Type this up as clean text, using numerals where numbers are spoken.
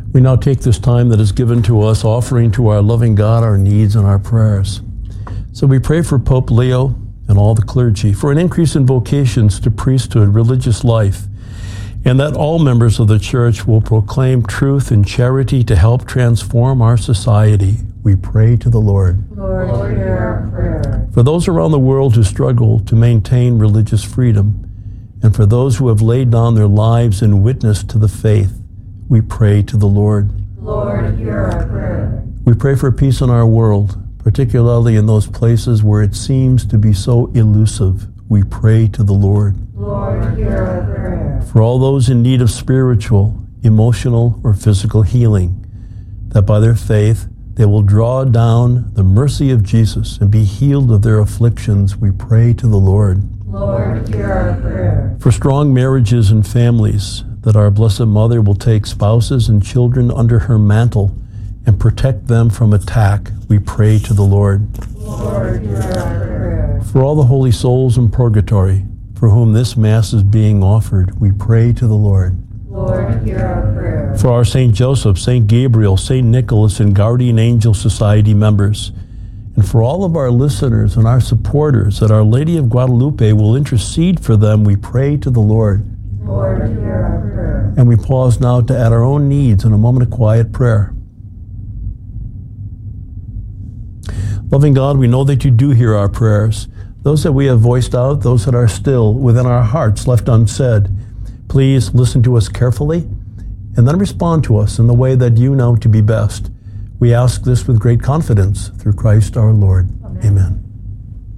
We now take this time that is given to us, offering to our loving God our needs and our prayers. So we pray for Pope Leo and all the clergy, for an increase in vocations to priesthood, religious life, and that all members of the Church will proclaim truth and charity to help transform our society. We pray to the Lord. Lord, hear our prayer. For those around the world who struggle to maintain religious freedom, and for those who have laid down their lives in witness to the faith, we pray to the Lord. Lord, hear our prayer. We pray for peace in our world, particularly in those places where it seems to be so elusive. We pray to the Lord. Lord, hear our prayer. For all those in need of spiritual, emotional, or physical healing, that by their faith they will draw down the mercy of Jesus and be healed of their afflictions, we pray to the Lord. Lord, hear our prayer. For strong marriages and families, that our Blessed Mother will take spouses and children under her mantle and protect them from attack, we pray to the Lord. Lord, hear our prayer. For all the holy souls in purgatory, for whom this Mass is being offered, we pray to the Lord. Lord, hear our prayer. For our St. Joseph, St. Gabriel, St. Nicholas, and Guardian Angel Society members, and for all of our listeners and our supporters, that Our Lady of Guadalupe will intercede for them, we pray to the Lord. Lord, hear our prayer. And we pause now to add our own needs in a moment of quiet prayer. Loving God, we know that you do hear our prayers, those that we have voiced out, those that are still within our hearts left unsaid. Please listen to us carefully and then respond to us in the way that you know to be best. We ask this with great confidence through Christ our Lord. Amen.